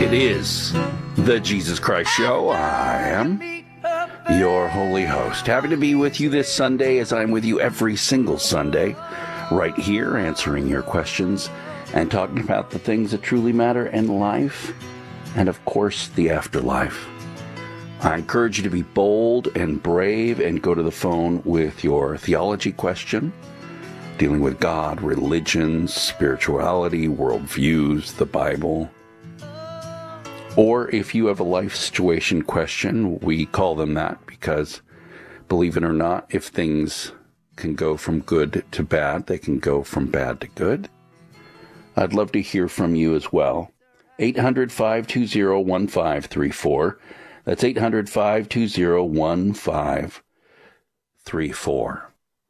It is the Jesus Christ Show. I am your holy host. Happy to be with you this Sunday, as I'm with you every single Sunday, right here, answering your questions and talking about the things that truly matter in life and, of course, the afterlife. I encourage you to be bold and brave and go to the phone with your theology question, dealing with God, religion, spirituality, worldviews, the Bible. Or if you have a life situation question, we call them that because, believe it or not, if things can go from good to bad, they can go from bad to good. I'd love to hear from you as well. 800-520-1534. That's 800-520-1534.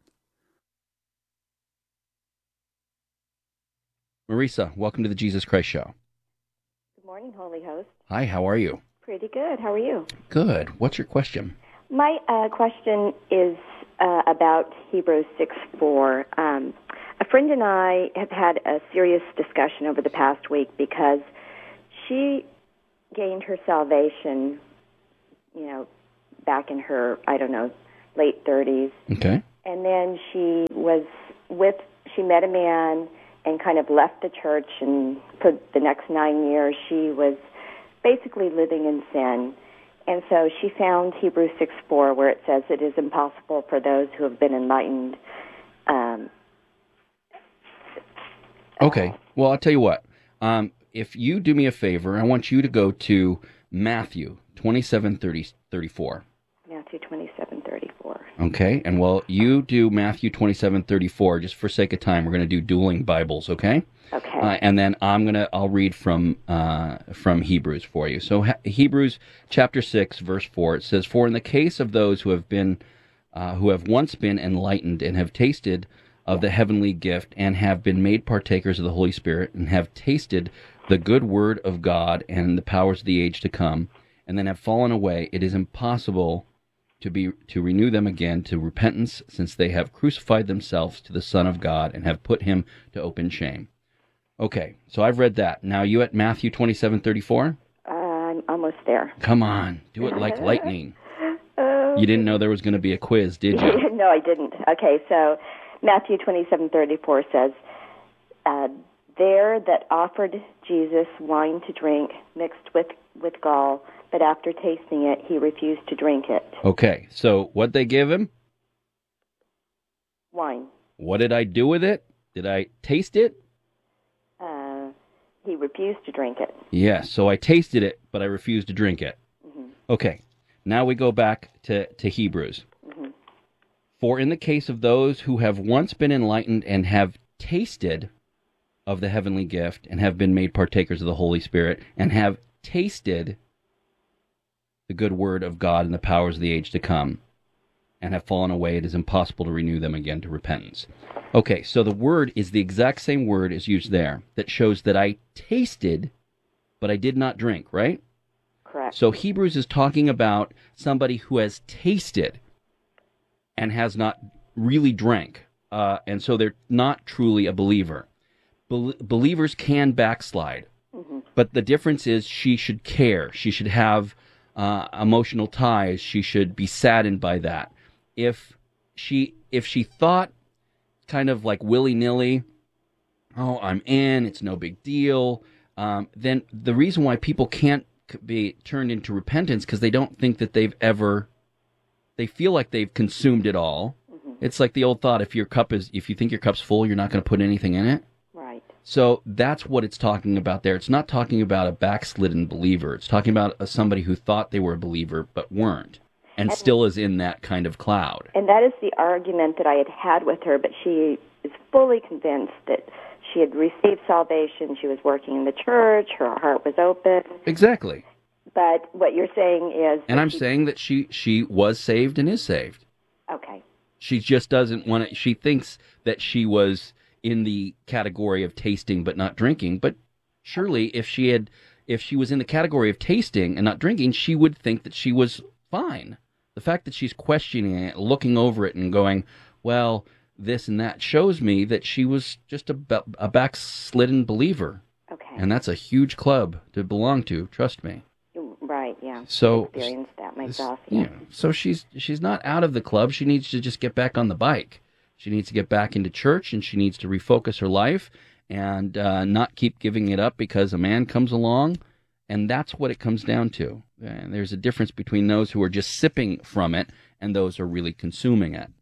Marisa, welcome to the Jesus Christ Show. Good morning, Holy Host. Hi, how are you? Pretty good. How are you? Good. What's your question? My question is about Hebrews 6:4. A friend and I have had a serious discussion over the past week because she gained her salvation, back in her, late 30s. Okay. And then she met a man and kind of left the church, and for the next 9 years she was basically living in sin. And so she found Hebrews 6:4, where it says it is impossible for those who have been enlightened. Okay. Well, I'll tell you what. If you do me a favor, I want you to go to Matthew 27:34. Matthew 27:34. Okay. And while you do Matthew 27:34, just for sake of time, we're going to do dueling Bibles, okay? Okay. And then I'll read from Hebrews for you. So Hebrews chapter 6, verse 4, it says, "For in the case of those who have once been enlightened and have tasted of the heavenly gift and have been made partakers of the Holy Spirit and have tasted the good word of God and the powers of the age to come, and then have fallen away, it is impossible to renew them again to repentance, since they have crucified themselves to the Son of God and have put him to open shame." Okay, so I've read that. Now you at Matthew 27:34? I'm almost there. Come on, do it like lightning. You didn't know there was going to be a quiz, did you? No, I didn't. Okay, so Matthew 27:34 says, "There that offered Jesus wine to drink mixed with gall, but after tasting it, he refused to drink it." Okay, so what'd they give him? Wine. What did I do with it? Did I taste it? He refused to drink it. Yes, so I tasted it, but I refused to drink it. Mm-hmm. Okay, now we go back to Hebrews. Mm-hmm. "For in the case of those who have once been enlightened and have tasted of the heavenly gift and have been made partakers of the Holy Spirit and have tasted the good word of God and the powers of the age to come and have fallen away, it is impossible to renew them again to repentance." Okay, so the word is the exact same word as used there that shows that I tasted, but I did not drink, right? Correct. So Hebrews is talking about somebody who has tasted and has not really drank, and so they're not truly a believer. Believers can backslide, but the difference is she should care. She should have emotional ties. She should be saddened by that. If she thought kind of like willy-nilly, "Oh, I'm in, it's no big deal," then the reason why people can't be turned into repentance because they don't think that they feel like they've consumed it all. Mm-hmm. It's like the old thought, if you think your cup's full, you're not going to put anything in it. Right. So that's what it's talking about there. It's not talking about a backslidden believer. It's talking about somebody who thought they were a believer but weren't. And still is in that kind of cloud. And that is the argument that I had with her, but she is fully convinced that she had received salvation, she was working in the church, her heart was open. Exactly. But what you're saying is... And I'm saying that she was saved and is saved. Okay. She just doesn't want to... She thinks that she was in the category of tasting but not drinking, but surely if she was in the category of tasting and not drinking, she would think that she was fine. The fact that she's questioning it, looking over it and going, well, this and that shows me that she was just a backslidden believer. Okay. And that's a huge club to belong to, trust me. Right, yeah. So, I experienced that myself. Yeah. So she's not out of the club. She needs to just get back on the bike. She needs to get back into church, and she needs to refocus her life and not keep giving it up because a man comes along. And that's what it comes down to. And there's a difference between those who are just sipping from it and those who are really consuming it.